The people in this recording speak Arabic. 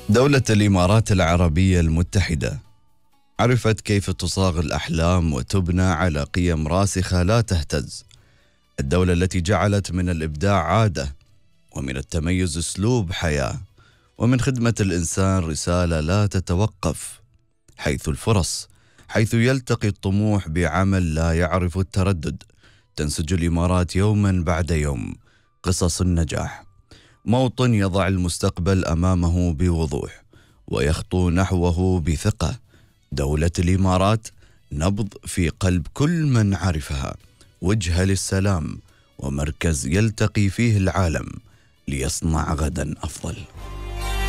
دولة الإمارات العربية المتحدة عرفت كيف تصاغ الأحلام وتبنى على قيم راسخة لا تهتز. الدولة التي جعلت من الإبداع عادة، ومن التميز أسلوب حياة، ومن خدمة الإنسان رسالة لا تتوقف. حيث يلتقي الطموح بعمل لا يعرف التردد، تنسج الإمارات يوما بعد يوم قصص النجاح. موطن يضع المستقبل أمامه بوضوح ويخطو نحوه بثقة. دولة الإمارات نبض في قلب كل من عرفها، وجهة للسلام، ومركز يلتقي فيه العالم ليصنع غدا أفضل.